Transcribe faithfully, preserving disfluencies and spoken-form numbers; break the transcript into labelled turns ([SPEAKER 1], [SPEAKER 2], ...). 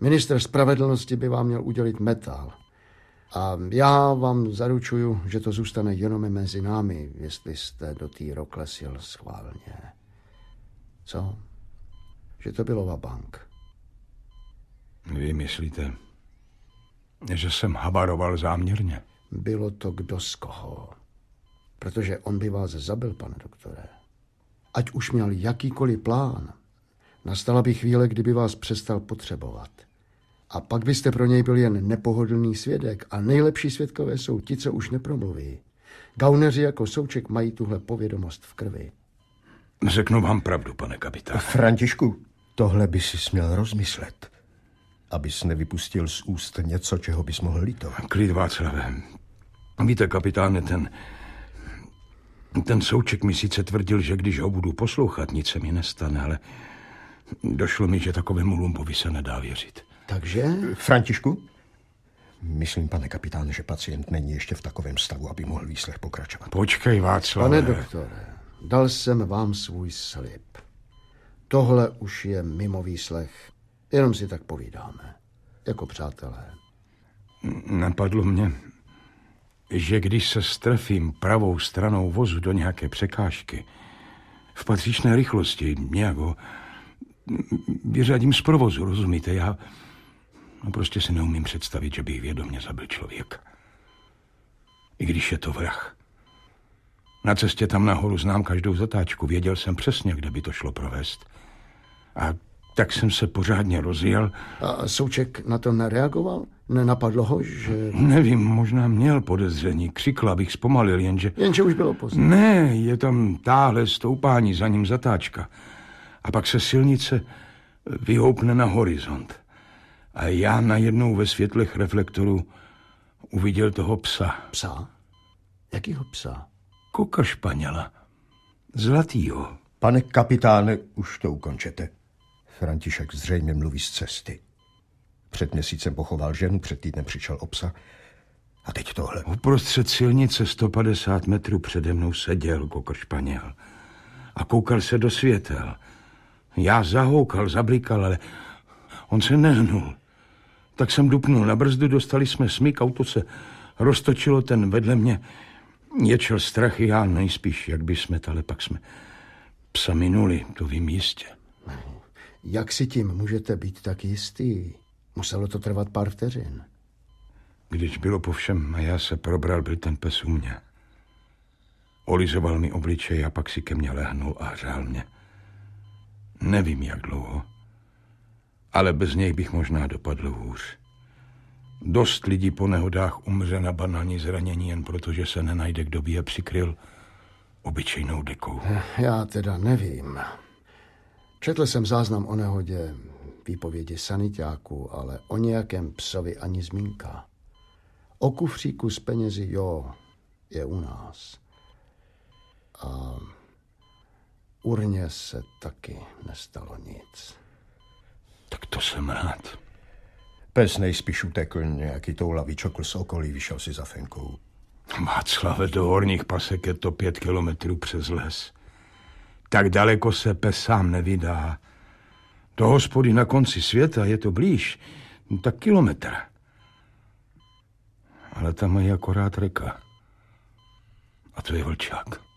[SPEAKER 1] Ministr spravedlnosti by vám měl udělit metal. A já vám zaručuju, že to zůstane jenom mezi námi, jestli jste do té rokle sjel schválně. Co? Že to bylo vabank.
[SPEAKER 2] Vy myslíte, že jsem havaroval záměrně?
[SPEAKER 1] Bylo to kdo z koho. Protože on by vás zabil, pane doktore. Ať už měl jakýkoliv plán, nastala by chvíle, kdyby vás přestal potřebovat. A pak byste pro něj byl jen nepohodlný svědek a nejlepší svědkové jsou ti, co už nepromluví. Gauneři jako Souček mají tuhle povědomost v krvi.
[SPEAKER 2] Řeknu vám pravdu, pane kapitáne.
[SPEAKER 3] Františku, tohle by si směl rozmyslet, abys nevypustil z úst něco, čeho bys mohl litovat.
[SPEAKER 2] Klid, Václave. Víte, kapitáne, ten... Ten Souček mi sice tvrdil, že když ho budu poslouchat, nic se mi nestane, ale došlo mi, že takovému lumpovi se nedá věřit.
[SPEAKER 1] Takže?
[SPEAKER 3] Františku? Myslím, pane kapitáne, že pacient není ještě v takovém stavu, aby mohl výslech pokračovat.
[SPEAKER 2] Počkej, Václave.
[SPEAKER 1] Pane doktore, dal jsem vám svůj slib. Tohle už je mimo výslech. Jenom si tak povídáme. Jako přátelé.
[SPEAKER 2] Napadlo mě, že když se strefím pravou stranou vozu do nějaké překážky, v patřičné rychlosti, nějak ho vyřadím z provozu, rozumíte? Já no prostě si neumím představit, že bych vědomě zabil člověka. I když je to vrah. Na cestě tam nahoru znám každou zatáčku. Věděl jsem přesně, kde by to šlo provést. A tak jsem se pořádně rozjel.
[SPEAKER 1] A Souček na to nereagoval? Nenapadlo ho, že...
[SPEAKER 2] Nevím, možná měl podezření. Křikl, abych zpomalil, jenže...
[SPEAKER 1] Jenže už bylo pozdě.
[SPEAKER 2] Ne, je tam táhle stoupání, za ním zatáčka. A pak se silnice vyhoupne na horizont. A já najednou ve světlech reflektoru uviděl toho psa.
[SPEAKER 1] Psa? Jakýho psa?
[SPEAKER 2] Koka Španěla. Zlatýho.
[SPEAKER 3] Pane kapitáne, už to ukončete. František zřejmě mluví z cesty. Před měsícem pochoval ženu, před týdnem přišel o psa. A teď tohle.
[SPEAKER 2] Uprostřed silnice sto padesát metrů přede mnou seděl Kokr Španěl. A koukal se do světel. Já zahoukal, zablikal, ale on se nehnul. Tak jsem dupnul na brzdu, dostali jsme smyk, auto se roztočilo, ten vedle mě ječel strach, já nejspíš, jak by jsme, ale pak jsme psa minuli, to vím jistě.
[SPEAKER 1] Jak si tím můžete být tak jistý? Muselo to trvat pár vteřin.
[SPEAKER 2] Když bylo po všem a já se probral, byl ten pes u mě. Olizoval mi obličej a pak si ke mně lehnul a hřál mě. Nevím, jak dlouho, ale bez něj bych možná dopadl hůř. Dost lidí po nehodách umře na banální zranění jen proto, že se nenajde, kdo by je přikryl obyčejnou dekou.
[SPEAKER 1] Já teda nevím. Četl jsem záznam o nehodě, výpovědi sanitáků, ale o nějakém psovi ani zmínka. O kufříku s penězi, jo, je u nás. A urně se taky nestalo nic.
[SPEAKER 2] Tak to jsem rád.
[SPEAKER 3] Pes nejspíš utekl, nějaký toulavý čokl z okolí, vyšel si za fenkou.
[SPEAKER 2] Václave, do Horních Pasek je to pět kilometrů přes les. Tak daleko se pes sám nevydá. Do hospody na konci světa je to blíž, tak kilometr. Ale tam je akorát reka. A to je vlčák.